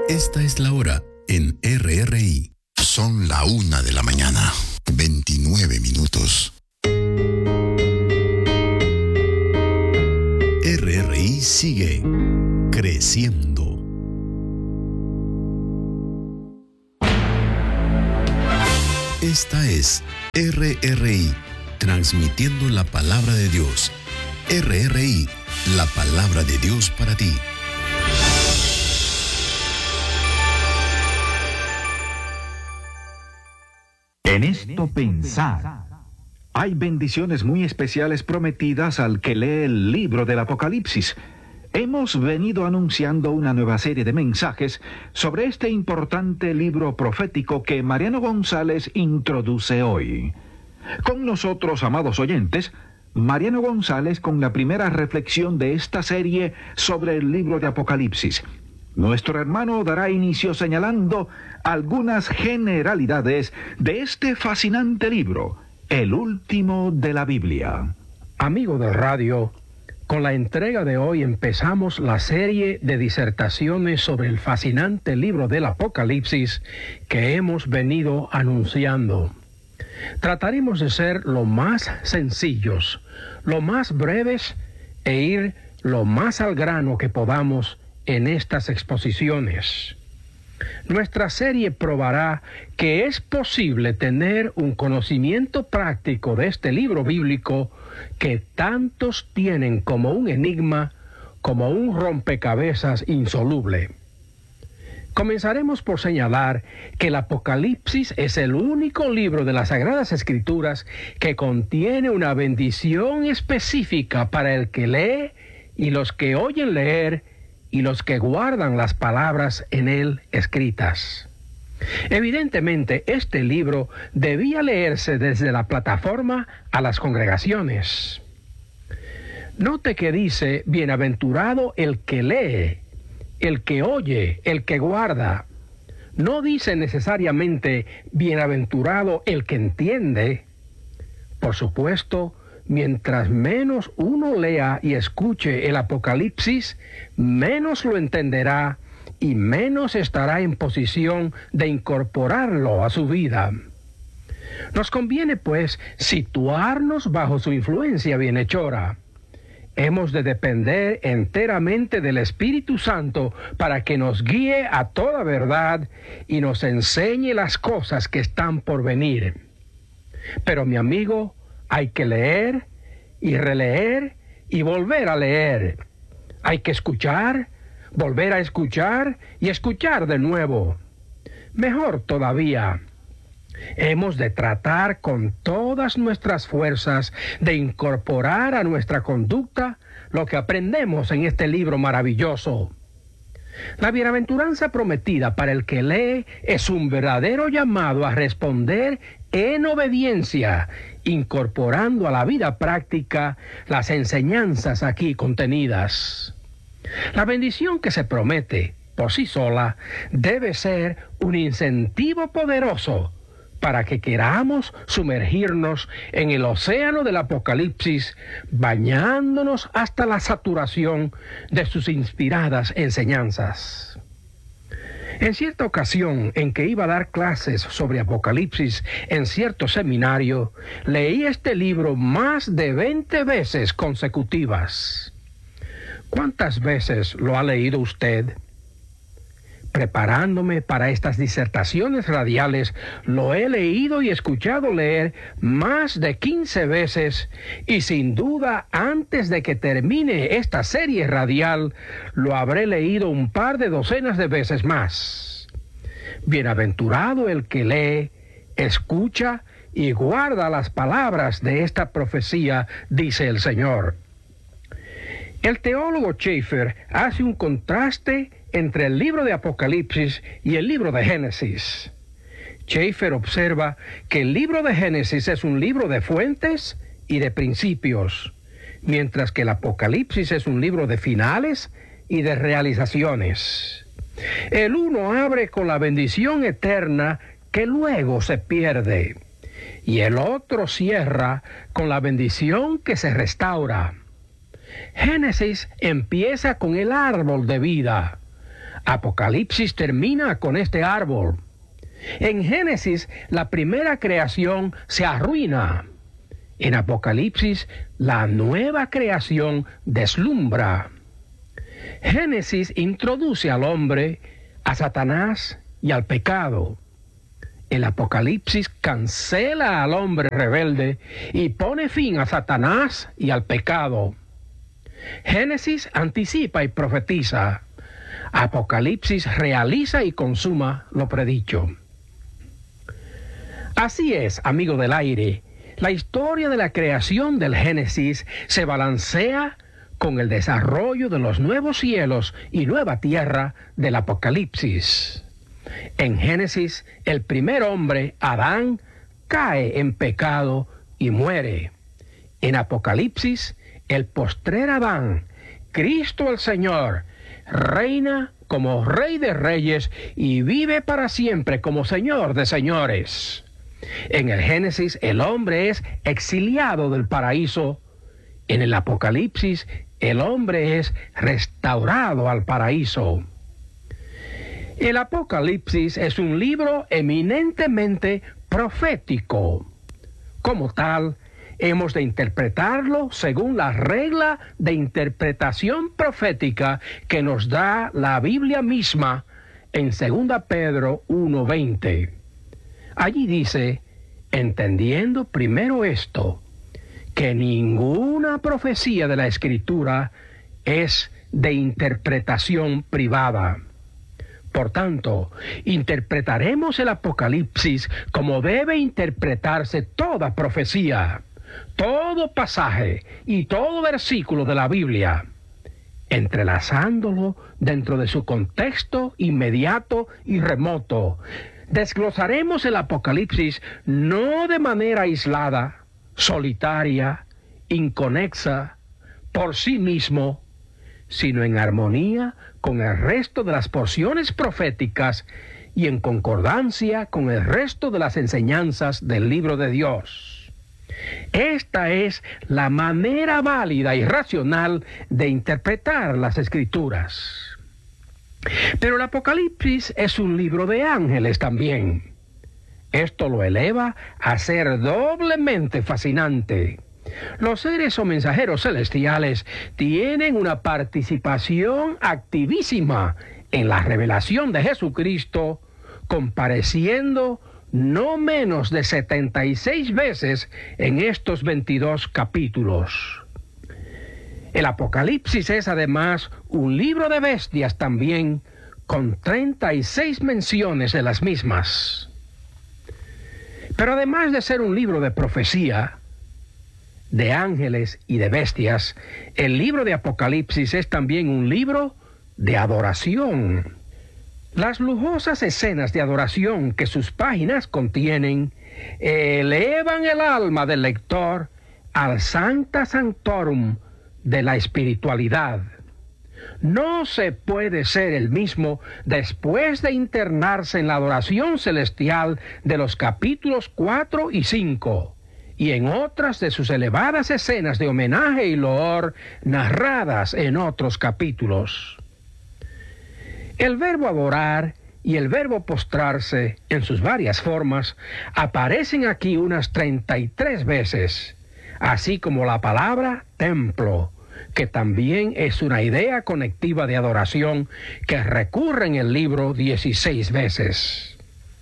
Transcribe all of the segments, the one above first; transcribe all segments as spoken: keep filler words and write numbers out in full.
Esta es la hora en R R I. Son la una de la mañana, veintinueve minutos. R R I sigue creciendo. Esta es R R I, transmitiendo la palabra de Dios. R R I, la palabra de Dios para ti. En esto pensad. Hay bendiciones muy especiales prometidas al que lee el libro del Apocalipsis. Hemos venido anunciando una nueva serie de mensajes sobre este importante libro profético que Mariano González introduce hoy. Con nosotros, amados oyentes, Mariano González con la primera reflexión de esta serie sobre el libro de Apocalipsis. Nuestro hermano dará inicio señalando algunas generalidades de este fascinante libro, el último de la Biblia. Amigo de radio, con la entrega de hoy empezamos la serie de disertaciones sobre el fascinante libro del Apocalipsis que hemos venido anunciando. Trataremos de ser lo más sencillos, lo más breves e ir lo más al grano que podamos en estas exposiciones. Nuestra serie probará que es posible tener un conocimiento práctico de este libro bíblico que tantos tienen como un enigma, como un rompecabezas insoluble. Comenzaremos por señalar que el Apocalipsis es el único libro de las Sagradas Escrituras que contiene una bendición específica para el que lee y los que oyen leer y los que guardan las palabras en él escritas. Evidentemente, este libro debía leerse desde la plataforma a las congregaciones. Note que dice, bienaventurado el que lee, el que oye, el que guarda. No dice necesariamente, bienaventurado el que entiende. Por supuesto, mientras menos uno lea y escuche el Apocalipsis, menos lo entenderá y menos estará en posición de incorporarlo a su vida. Nos conviene, pues, situarnos bajo su influencia bienhechora. Hemos de depender enteramente del Espíritu Santo para que nos guíe a toda verdad y nos enseñe las cosas que están por venir. Pero, mi amigo, hay que leer y releer y volver a leer. Hay que escuchar, volver a escuchar y escuchar de nuevo. Mejor todavía, hemos de tratar con todas nuestras fuerzas de incorporar a nuestra conducta lo que aprendemos en este libro maravilloso. La bienaventuranza prometida para el que lee es un verdadero llamado a responder en obediencia, incorporando a la vida práctica las enseñanzas aquí contenidas. La bendición que se promete por sí sola debe ser un incentivo poderoso para que queramos sumergirnos en el océano del Apocalipsis, bañándonos hasta la saturación de sus inspiradas enseñanzas. En cierta ocasión en que iba a dar clases sobre Apocalipsis en cierto seminario, leí este libro más de veinte veces consecutivas. ¿Cuántas veces lo ha leído usted? Preparándome para estas disertaciones radiales, lo he leído y escuchado leer más de quince veces y sin duda antes de que termine esta serie radial, lo habré leído un par de docenas de veces más. Bienaventurado el que lee, escucha y guarda las palabras de esta profecía, dice el Señor. El teólogo Schaeffer hace un contraste entre el libro de Apocalipsis y el libro de Génesis. Schaeffer observa que el libro de Génesis es un libro de fuentes y de principios, mientras que el Apocalipsis es un libro de finales y de realizaciones. El uno abre con la bendición eterna que luego se pierde, y el otro cierra con la bendición que se restaura. Génesis empieza con el árbol de vida. Apocalipsis termina con este árbol. En Génesis, la primera creación se arruina. En Apocalipsis, la nueva creación deslumbra. Génesis introduce al hombre, a Satanás y al pecado. El Apocalipsis cancela al hombre rebelde y pone fin a Satanás y al pecado. Génesis anticipa y profetiza. Apocalipsis realiza y consuma lo predicho. Así es, amigo del aire, la historia de la creación del Génesis se balancea con el desarrollo de los nuevos cielos y nueva tierra del Apocalipsis. En Génesis, el primer hombre, Adán, cae en pecado y muere. En Apocalipsis, el postrer Adán, Cristo el Señor, reina como Rey de Reyes y vive para siempre como Señor de Señores. En el Génesis, el hombre es exiliado del paraíso. En el Apocalipsis, el hombre es restaurado al paraíso. El Apocalipsis es un libro eminentemente profético. Como tal, hemos de interpretarlo según la regla de interpretación profética que nos da la Biblia misma en segunda Pedro uno veinte. Allí dice, entendiendo primero esto, que ninguna profecía de la Escritura es de interpretación privada. Por tanto, interpretaremos el Apocalipsis como debe interpretarse toda profecía, todo pasaje y todo versículo de la Biblia, entrelazándolo dentro de su contexto inmediato y remoto. Desglosaremos el Apocalipsis no de manera aislada, solitaria, inconexa, por sí mismo, sino en armonía con el resto de las porciones proféticas y en concordancia con el resto de las enseñanzas del libro de Dios. Esta es la manera válida y racional de interpretar las Escrituras. Pero el Apocalipsis es un libro de ángeles también. Esto lo eleva a ser doblemente fascinante. Los seres o mensajeros celestiales tienen una participación activísima en la revelación de Jesucristo, compareciendo no menos de setenta y seis veces en estos veintidós capítulos. El Apocalipsis es además un libro de bestias también, con treinta y seis menciones de las mismas. Pero además de ser un libro de profecía, de ángeles y de bestias, el libro de Apocalipsis es también un libro de adoración. Las lujosas escenas de adoración que sus páginas contienen elevan el alma del lector al Sancta Sanctorum de la espiritualidad. No se puede ser el mismo después de internarse en la adoración celestial de los capítulos cuatro y cinco y en otras de sus elevadas escenas de homenaje y loor narradas en otros capítulos. El verbo adorar y el verbo postrarse en sus varias formas aparecen aquí unas treinta y tres veces, así como la palabra templo, que también es una idea conectiva de adoración que recurre en el libro dieciséis veces.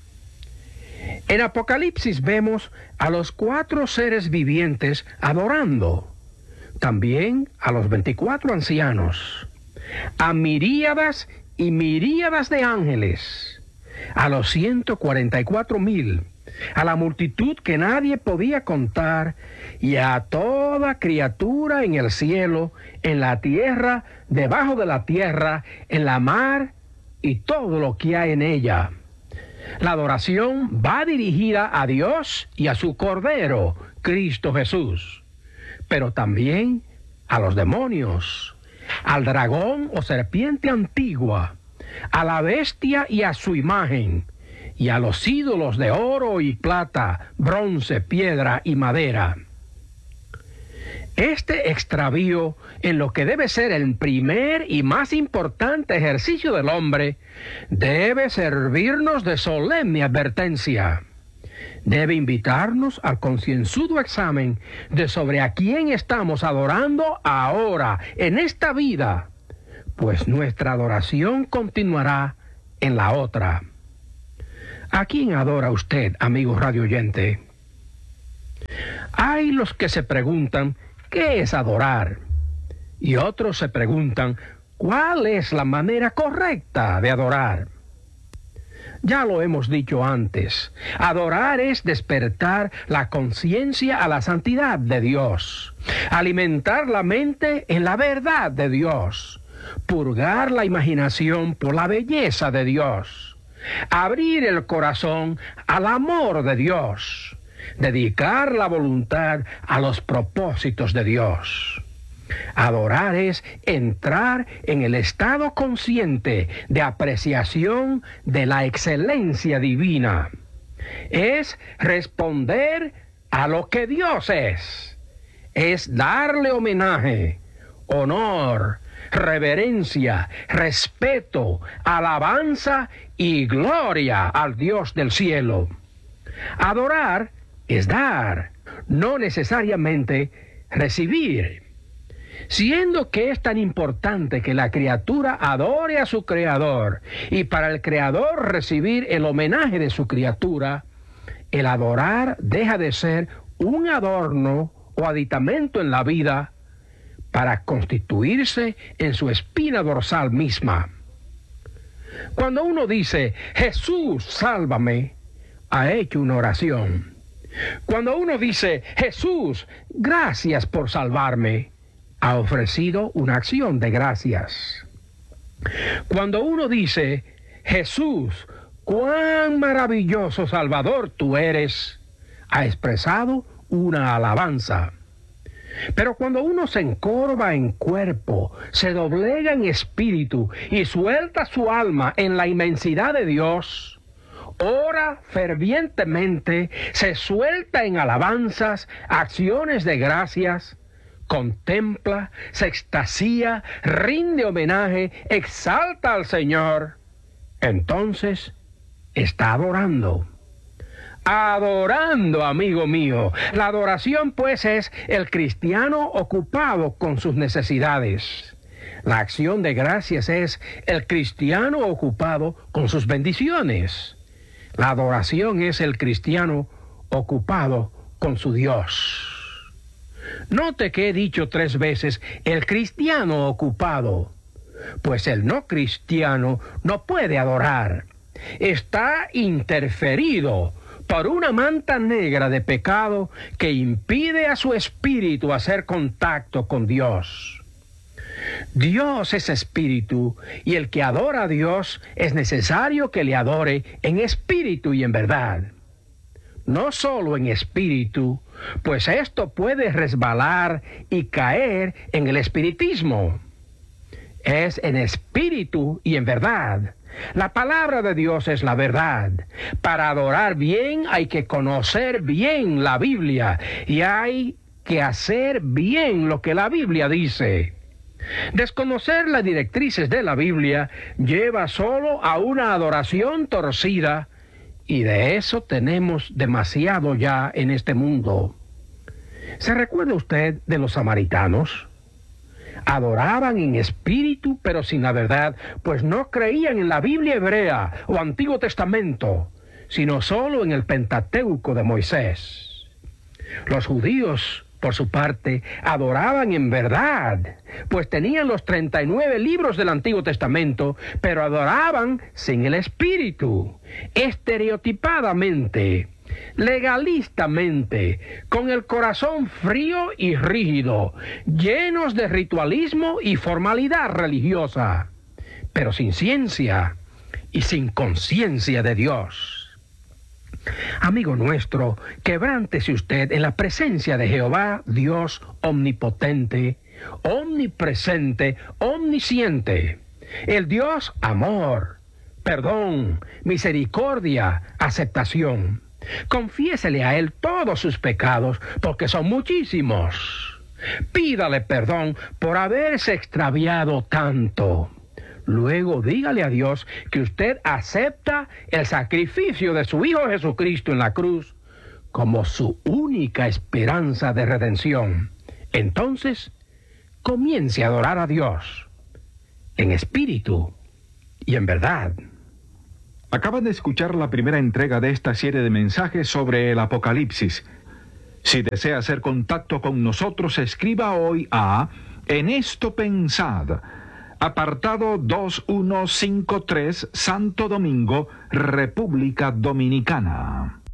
En Apocalipsis vemos a los cuatro seres vivientes adorando, también a los veinticuatro ancianos, a miríadas y miríadas de ángeles, a los ciento cuarenta y cuatro mil, a la multitud que nadie podía contar, y a toda criatura en el cielo, en la tierra, debajo de la tierra, en la mar y todo lo que hay en ella. La adoración va dirigida a Dios y a su Cordero, Cristo Jesús, pero también a los demonios, al dragón o serpiente antigua, a la bestia y a su imagen, y a los ídolos de oro y plata, bronce, piedra y madera. Este extravío en lo que debe ser el primer y más importante ejercicio del hombre debe servirnos de solemne advertencia. Debe invitarnos al concienzudo examen de sobre a quién estamos adorando ahora, en esta vida, pues nuestra adoración continuará en la otra. ¿A quién adora usted, amigo radio oyente? Hay los que se preguntan, ¿qué es adorar? Y otros se preguntan, ¿cuál es la manera correcta de adorar? Ya lo hemos dicho antes, adorar es despertar la conciencia a la santidad de Dios, alimentar la mente en la verdad de Dios, purgar la imaginación por la belleza de Dios, abrir el corazón al amor de Dios, dedicar la voluntad a los propósitos de Dios. Adorar es entrar en el estado consciente de apreciación de la excelencia divina. Es responder a lo que Dios es. Es darle homenaje, honor, reverencia, respeto, alabanza y gloria al Dios del cielo. Adorar es dar, no necesariamente recibir. Siendo que es tan importante que la criatura adore a su Creador y para el Creador recibir el homenaje de su criatura, el adorar deja de ser un adorno o aditamento en la vida para constituirse en su espina dorsal misma. Cuando uno dice, Jesús, sálvame, ha hecho una oración. Cuando uno dice, Jesús, gracias por salvarme, ha ofrecido una acción de gracias. Cuando uno dice, Jesús, cuán maravilloso Salvador tú eres, ha expresado una alabanza. Pero cuando uno se encorva en cuerpo, se doblega en espíritu y suelta su alma en la inmensidad de Dios, ora fervientemente, se suelta en alabanzas, acciones de gracias, contempla, se extasía, rinde homenaje, exalta al Señor, entonces está adorando. Adorando, amigo mío. La adoración, pues, es el cristiano ocupado con sus necesidades. La acción de gracias es el cristiano ocupado con sus bendiciones. La adoración es el cristiano ocupado con su Dios. Note que he dicho tres veces el cristiano ocupado, pues el no cristiano no puede adorar. Está interferido por una manta negra de pecado que impide a su espíritu hacer contacto con Dios. Dios es espíritu, y el que adora a Dios es necesario que le adore en espíritu y en verdad. No solo en espíritu, pues esto puede resbalar y caer en el espiritismo. Es en espíritu y en verdad. La palabra de Dios es la verdad. Para adorar bien hay que conocer bien la Biblia y hay que hacer bien lo que la Biblia dice. Desconocer las directrices de la Biblia lleva solo a una adoración torcida, y de eso tenemos demasiado ya en este mundo. ¿Se recuerda usted de los samaritanos? Adoraban en espíritu, pero sin la verdad, pues no creían en la Biblia hebrea o Antiguo Testamento, sino solo en el Pentateuco de Moisés. Los judíos, por su parte, adoraban en verdad, pues tenían los treinta y nueve libros del Antiguo Testamento, pero adoraban sin el espíritu, estereotipadamente, legalistamente, con el corazón frío y rígido, llenos de ritualismo y formalidad religiosa, pero sin ciencia y sin conciencia de Dios. Amigo nuestro, quebrántese usted en la presencia de Jehová, Dios omnipotente, omnipresente, omnisciente, el Dios amor, perdón, misericordia, aceptación. Confiésele a Él todos sus pecados, porque son muchísimos. Pídale perdón por haberse extraviado tanto. Luego dígale a Dios que usted acepta el sacrificio de su Hijo Jesucristo en la cruz como su única esperanza de redención. Entonces, comience a adorar a Dios en espíritu y en verdad. Acaban de escuchar la primera entrega de esta serie de mensajes sobre el Apocalipsis. Si desea hacer contacto con nosotros, escriba hoy a En esto pensad, apartado dos mil ciento cincuenta y tres, Santo Domingo, República Dominicana.